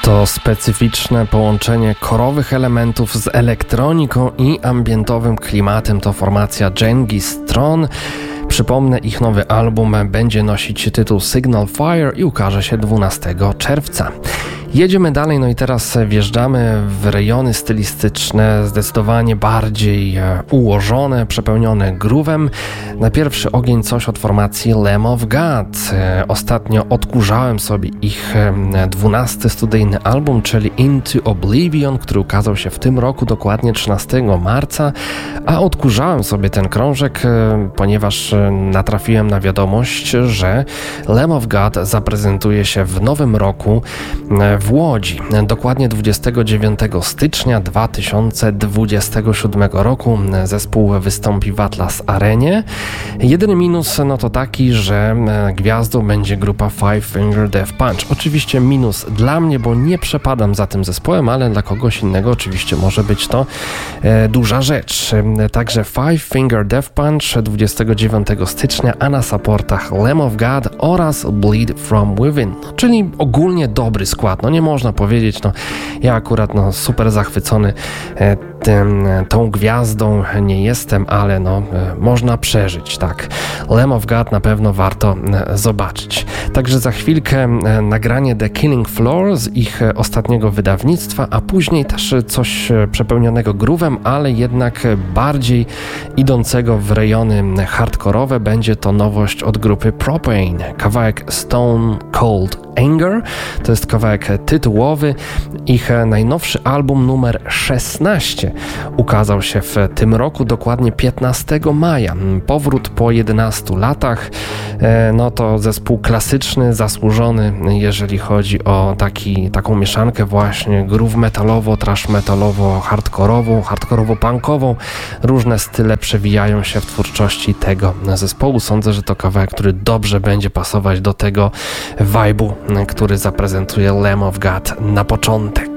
To specyficzne połączenie korowych elementów z elektroniką i ambientowym klimatem to formacja Genghis Tron. Przypomnę, ich nowy album będzie nosić tytuł Signal Fire i ukaże się 12 czerwca. Jedziemy dalej, no i teraz wjeżdżamy w rejony stylistyczne, zdecydowanie bardziej ułożone, przepełnione groovem. Na pierwszy ogień coś od formacji Lamb of God. Ostatnio odkurzałem sobie ich 12 studyjny album, czyli Into Oblivion, który ukazał się w tym roku, dokładnie 13 marca, a odkurzałem sobie ten krążek, ponieważ natrafiłem na wiadomość, że Lamb of God zaprezentuje się w nowym roku w Łodzi. Dokładnie 29 stycznia 2027 roku zespół wystąpi w Atlas Arenie. Jedyny minus no to taki, że gwiazdą będzie grupa Five Finger Death Punch. Oczywiście minus dla mnie, bo nie przepadam za tym zespołem, ale dla kogoś innego oczywiście może być to duża rzecz. Także Five Finger Death Punch 29 stycznia, a na supportach Lamb of God oraz Bleed From Within. Czyli ogólnie dobry skład. No nie można powiedzieć, no ja akurat super zachwycony tą gwiazdą nie jestem, ale można przeżyć, tak. Lamb of God na pewno warto zobaczyć. Także za chwilkę nagranie The Killing Floor z ich ostatniego wydawnictwa, a później też coś przepełnionego groovem, ale jednak bardziej idącego w rejony hardkorowe. Będzie to nowość od grupy Propane. Kawałek Stone Cold Anger, to jest kawałek tytułowy. Ich najnowszy album numer 16 ukazał się w tym roku, dokładnie 15 maja. Powrót po 11 latach. No to zespół klasyczny, zasłużony, jeżeli chodzi o taką mieszankę właśnie groove metalowo, thrash metalowo, hardkorowo-punkową. Różne style przewijają się w twórczości tego zespołu. Sądzę, że to kawałek, który dobrze będzie pasować do tego vibe'u, który zaprezentuje Lamb of God na początek.